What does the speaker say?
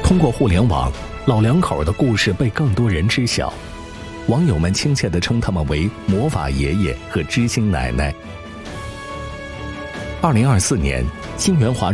通过互联网，老两口的故事被更多人知晓，网友们亲切地称他们为魔法爷爷和知心奶奶。2024年，金元华